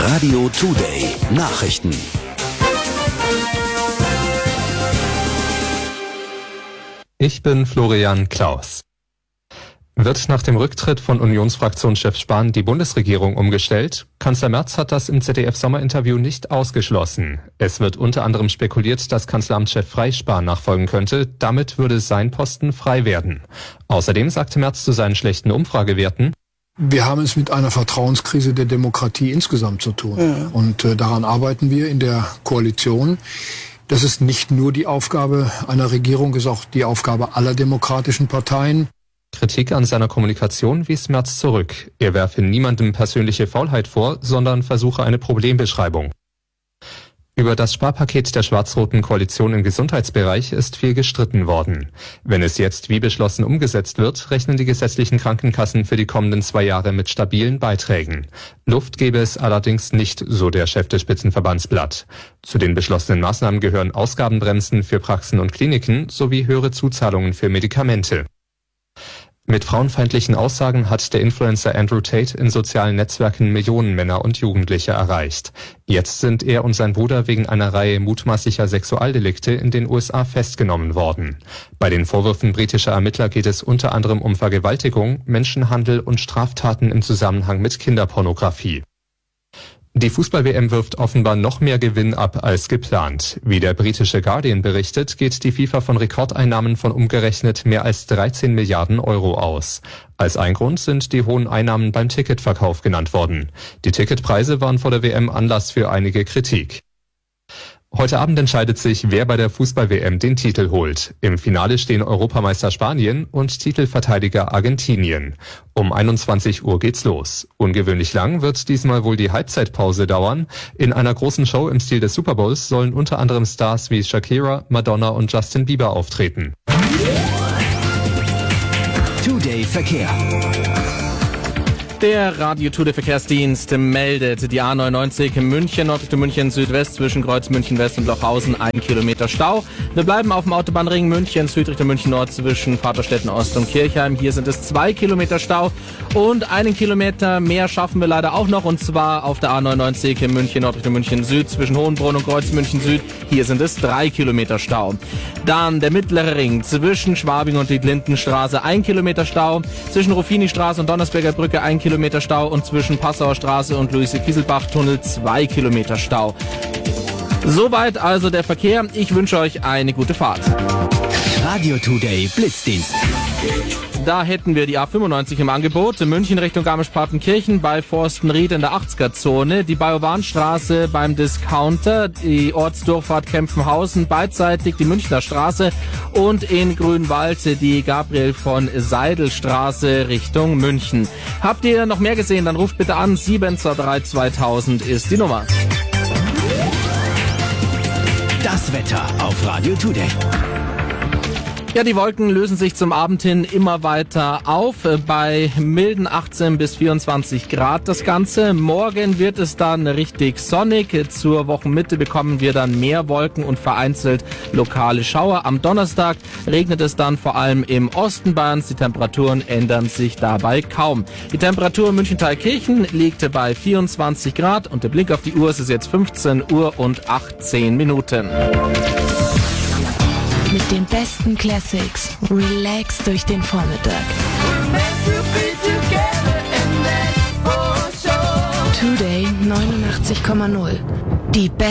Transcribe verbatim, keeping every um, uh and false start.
Radio Today Nachrichten. Ich bin Florian Klaus. Wird nach dem Rücktritt von Unionsfraktionschef Spahn die Bundesregierung umgestellt? Kanzler Merz hat das im Z D F-Sommerinterview nicht ausgeschlossen. Es wird unter anderem spekuliert, dass Kanzleramtschef Frey Spahn nachfolgen könnte. Damit würde sein Posten frei werden. Außerdem sagte Merz zu seinen schlechten Umfragewerten: Wir haben es mit einer Vertrauenskrise der Demokratie insgesamt zu tun. Ja. Und äh, daran arbeiten wir in der Koalition. Das ist nicht nur die Aufgabe einer Regierung, ist auch die Aufgabe aller demokratischen Parteien. Kritik an seiner Kommunikation wies Merz zurück. Er werfe niemandem persönliche Faulheit vor, sondern versuche eine Problembeschreibung. Über das Sparpaket der schwarz-roten Koalition im Gesundheitsbereich ist viel gestritten worden. Wenn es jetzt wie beschlossen umgesetzt wird, rechnen die gesetzlichen Krankenkassen für die kommenden zwei Jahre mit stabilen Beiträgen. Luft gebe es allerdings nicht, so der Chef des Spitzenverbandsblatt. Zu den beschlossenen Maßnahmen gehören Ausgabenbremsen für Praxen und Kliniken sowie höhere Zuzahlungen für Medikamente. Mit frauenfeindlichen Aussagen hat der Influencer Andrew Tate in sozialen Netzwerken Millionen Männer und Jugendliche erreicht. Jetzt sind er und sein Bruder wegen einer Reihe mutmaßlicher Sexualdelikte in den U S A festgenommen worden. Bei den Vorwürfen britischer Ermittler geht es unter anderem um Vergewaltigung, Menschenhandel und Straftaten im Zusammenhang mit Kinderpornografie. Die Fußball-W M wirft offenbar noch mehr Gewinn ab als geplant. Wie der britische Guardian berichtet, geht die FIFA von Rekordeinnahmen von umgerechnet mehr als dreizehn Milliarden Euro aus. Als ein Grund sind die hohen Einnahmen beim Ticketverkauf genannt worden. Die Ticketpreise waren vor der W M Anlass für einige Kritik. Heute Abend entscheidet sich, wer bei der Fußball-W M den Titel holt. Im Finale stehen Europameister Spanien und Titelverteidiger Argentinien. Um einundzwanzig Uhr geht's los. Ungewöhnlich lang wird diesmal wohl die Halbzeitpause dauern. In einer großen Show im Stil des Super Bowls sollen unter anderem Stars wie Shakira, Madonna und Justin Bieber auftreten. Today Verkehr. Der Radio Today Verkehrsdienst meldet die A neunundneunzig München, Nordrichtung München Südwest zwischen Kreuz München West und Lochhausen ein Kilometer Stau. Wir bleiben auf dem Autobahnring München Südrichtung München Nord zwischen Vaterstetten Ost und Kirchheim. Hier sind es zwei Kilometer Stau und einen Kilometer mehr schaffen wir leider auch noch, und zwar auf der A neunundneunzig München Nordrichtung München Süd zwischen Hohenbrunn und Kreuz München Süd. Hier sind es drei Kilometer Stau. Dann der mittlere Ring zwischen Schwabing und die Lindenstraße ein Kilometer Stau, zwischen Ruffini-Straße und Donnersberger Brücke ein Kilometer Kilometer Stau und zwischen Passauer Straße und Luise-Kieselbach-Tunnel zwei Kilometer Stau. Soweit also der Verkehr. Ich wünsche euch eine gute Fahrt. Radio Today Blitzdienst. Da hätten wir die A fünfundneunzig im Angebot. München Richtung Garmisch-Partenkirchen bei Forstenried in der achtziger-Zone. Die Bajowanstraße beim Discounter, die Ortsdurchfahrt Kempfenhausen, beidseitig die Münchner Straße und in Grünwald die Gabriel von Seidel-Straße Richtung München. Habt ihr noch mehr gesehen, dann ruft bitte an. sieben zwei drei zweitausend ist die Nummer. Das Wetter auf Radio Today. Ja, die Wolken lösen sich zum Abend hin immer weiter auf. Bei milden achtzehn bis vierundzwanzig Grad das Ganze. Morgen wird es dann richtig sonnig. Zur Wochenmitte bekommen wir dann mehr Wolken und vereinzelt lokale Schauer. Am Donnerstag regnet es dann vor allem im Osten Bayerns. Die Temperaturen ändern sich dabei kaum. Die Temperatur in München-Thalkirchen liegt bei vierundzwanzig Grad und der Blick auf die Uhr ist jetzt fünfzehn Uhr und achtzehn Minuten. Mit den besten Classics. Relax durch den Vormittag. Today neunundachtzig Komma null. Die